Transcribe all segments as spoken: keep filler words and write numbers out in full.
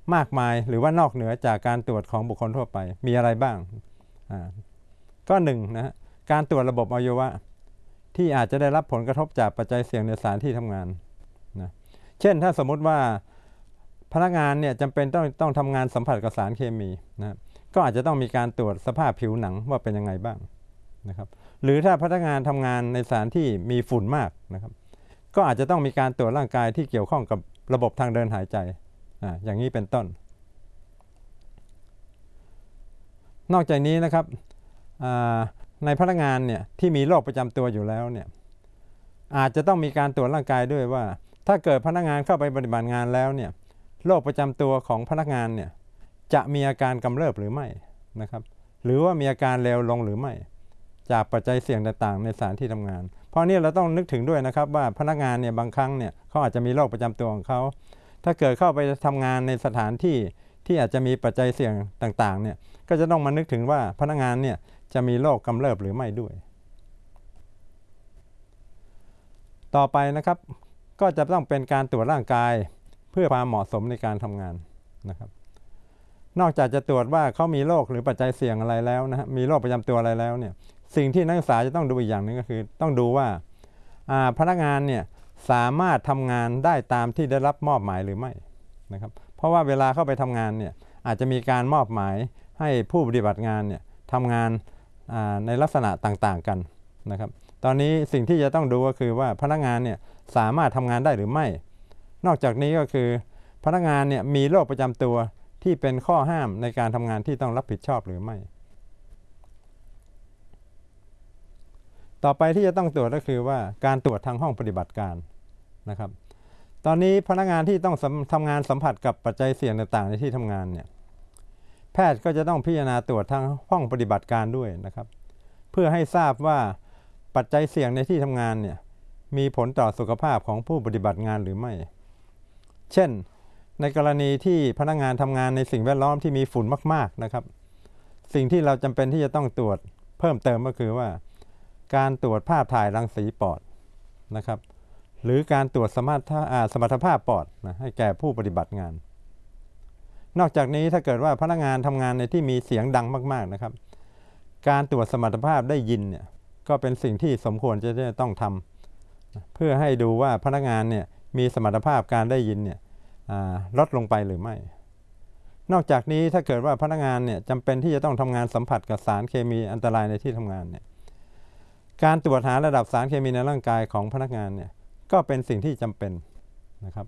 มากมายหรือว่านอกเหนือจากการตรวจของบุคคลทั่วไปมีอะไรบ้างอ่าก็หนึ่งนะฮะการตรวจระบบอวัยวะที่อาจจะได้รับผลกระทบจากปัจจัยเสี่ยงในสถานที่ทำงานนะเช่นถ้าสมมุติว่าพนักงานเนี่ยจำเป็นต้องต้องทำงานสัมผัสกับสารเคมีนะก็อาจจะต้องมีการตรวจสภาพผิวหนังว่าเป็นยังไงบ้างนะครับหรือถ้าพนักงานทำงานในสถานที่มีฝุ่นมากนะครับก็อาจจะต้องมีการตรวจร่างกายที่เกี่ยวข้องกับระบบทางเดินหายใจอ่าอย่างนี้เป็นต้นนอกจากนี้นะครับในพนักงานเนี่ยที่มีโรคประจำตัวอยู่แล้วเนี่ยอาจจะต้องมีการตรวจร่างกายด้วยว่าถ้าเกิดพนักงานเข้าไปปฏิบัติงานแล้วเนี่ยโรคประจำตัวของพนักงานเนี่ยจะมีอาการกำเริบหรือไม่นะครับหรือว่ามีอาการเลวลงหรือไม่จากปัจจัยเสี่ยงต่างๆในสถานที่ทำงานเพราะนี่เราต้องนึกถึงด้วยนะครับว่าพนักงานเนี่ยบางครั้งเนี่ยเขาอาจจะมีโรคประจำตัวของเขาถ้าเกิดเข้าไปทำงานในสถานที่ที่อาจจะมีปัจจัยเสี่ยงต่างๆเนี่ยก็จะต้องมานึกถึงว่าพนักงานเนี่ยจะมีโรคกำเริบหรือไม่ด้วยต่อไปนะครับก็จะต้องเป็นการตรวจร่างกายเพื่อความเหมาะสมในการทำงานนะครับนอกจากจะตรวจว่าเขามีโรคหรือปัจจัยเสี่ยงอะไรแล้วนะฮะมีโรคประจำตัวอะไรแล้วเนี่ยสิ่งที่นักศึกษาจะต้องดูอีกอย่างนึงก็คือต้องดูว่าพนักงานเนี่ยสามารถทำงานได้ตามที่ได้รับมอบหมายหรือไม่นะครับเพราะว่าเวลาเข้าไปทำงานเนี่ยอาจจะมีการมอบหมายให้ผู้ปฏิบัติงานเนี่ยทำงานในลักษณะต่างๆกันนะครับตอนนี้สิ่งที่จะต้องดูก็คือว่าพนักงานเนี่ยสามารถทำงานได้หรือไม่นอกจากนี้ก็คือพนักงานเนี่ยมีโรคประจำตัวที่เป็นข้อห้ามในการทำงานที่ต้องรับผิดชอบหรือไม่ต่อไปที่จะต้องตรวจก็คือว่าการตรวจทางห้องปฏิบัติการนะครับตอนนี้พนักงานที่ต้องทำงานสัมผัสกับปัจจัยเสี่ยงต่างๆในที่ทำงานเนี่ยแพทย์ก็จะต้องพิจารณาตรวจทางห้องปฏิบัติการด้วยนะครับเพื่อให้ทราบว่าปัจจัยเสี่ยงในที่ทำงานเนี่ยมีผลต่อสุขภาพของผู้ปฏิบัติงานหรือไม่เช่นในกรณีที่พนักงานทำงานในสิ่งแวดล้อมที่มีฝุ่นมากๆนะครับสิ่งที่เราจำเป็นที่จะต้องตรวจเพิ่มเติมก็คือว่าการตรวจภาพถ่ายรังสีปอดนะครับหรือการตรวจสมรรถสมรรถภาพปอดนะให้แก่ผู้ปฏิบัติงานนอกจากนี้ถ้าเกิดว่าพนักงานทำงานในที่มีเสียงดังมากๆนะครับการตรวจสมรรถภาพได้ยินเนี่ยก็เป็นสิ่งที่สมควรจะต้องทำเพื่อให้ดูว่าพนักงานเนี่ยมีสมรรถภาพการได้ยินเนี่ยลดลงไปหรือไม่นอกจากนี้ถ้าเกิดว่าพนักงานเนี่ยจำเป็นที่จะต้องทำงานสัมผัสกับสารเคมีอันตรายในที่ทำงานเนี่ยการตรวจหาระดับสารเคมีในร่างกายของพนักงานเนี่ยก็เป็นสิ่งที่จำเป็นนะครับ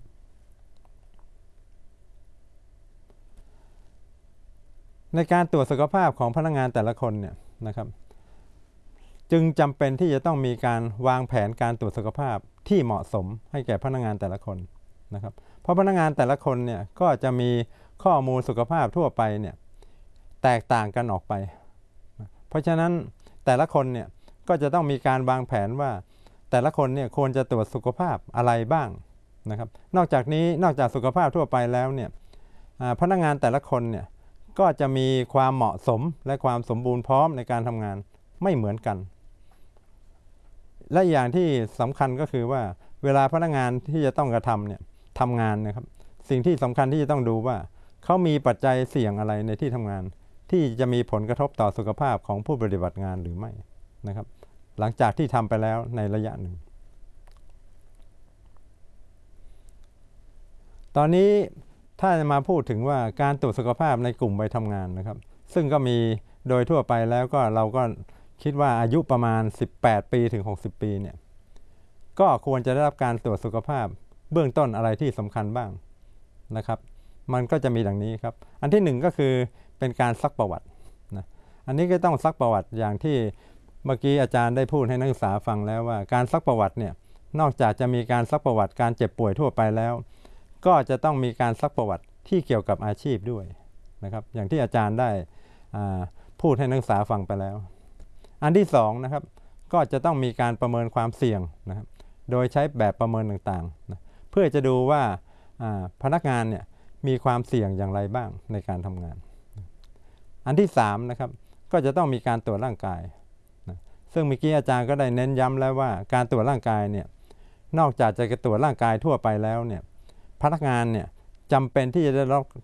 ในการตรวจสุขภาพของพนักงานแต่ละคนเนี่ยนะครับจึงจำเป็นที่จะต้องมีการวางแผนการตรวจสุขภาพที่เหมาะสมให้แก่พนักงานแต่ละคนนะครับเพราะพนักงานแต่ละคนเนี่ยก็จะมีข้อมูลสุขภาพทั่วไปเนี่ยแตกต่างกันออกไปเพราะฉะนั้นแต่ละคนเนี่ยก็จะต้องมีการวางแผนว่าแต่ละคนเนี่ยควรจะตรวจสุขภาพอะไรบ้างนะครับนอกจากนี้นอกจากสุขภาพทั่วไปแล้วเนี่ยพนักงานแต่ละคนเนี่ยก็จะมีความเหมาะสมและความสมบูรณ์พร้อมในการทำงานไม่เหมือนกันและอย่างที่สำคัญก็คือว่าเวลาพนักงานที่จะต้องกระทำเนี่ยทำงานนะครับสิ่งที่สำคัญที่จะต้องดูว่าเขามีปัจจัยเสี่ยงอะไรในที่ทำงานที่จะมีผลกระทบต่อสุขภาพของผู้ปฏิบัติงานหรือไม่นะครับหลังจากที่ทำไปแล้วในระยะหนึ่งตอนนี้ถ้าจะมาพูดถึงว่าการตรวจสุขภาพในกลุ่มวัยทำงานนะครับซึ่งก็มีโดยทั่วไปแล้วก็เราก็คิดว่าอายุประมาณสิบแปดปีถึงหกสิบปีเนี่ยก็ควรจะได้รับการตรวจสุขภาพเบื้องต้นอะไรที่สำคัญบ้างนะครับมันก็จะมีดังนี้ครับอันที่หนึ่งก็คือเป็นการซักประวัตินะอันนี้ก็ต้องซักประวัติอย่างที่เมื่อกี้อาจารย์ได้พูดให้นักศึกษาฟังแล้วว่าการซักประวัติเนี่ยนอกจากจะมีการซักประวัติการเจ็บป่วยทั่วไปแล้วก็จะต้องมีการซักประวัติที่เกี่ยวกับอาชีพด้วยนะครับอย่างที่อาจารย์ได้พูดให้นักศึกษาฟังไปแล้วอันที่สองนะครับก็จะต้องมีการประเมินความเสี่ยงนะครับโดยใช้แบบประเมินต่างๆนะเพื่อจะดูว่าพนักงานเนี่ยมีความเสี่ยงอย่างไรบ้างในการทำงานอันที่สามนะครับก็จะต้องมีการตรวจร่างกายนะซึ่งเมื่อกี้อาจารย์ก็ได้เน้นย้ำแล้วว่าการตรวจร่างกายเนี่ยนอกจากจะตรวจร่างกายทั่วไปแล้วเนี่ยพนักงานเนี่ยจำเป็นที่จะได้รับ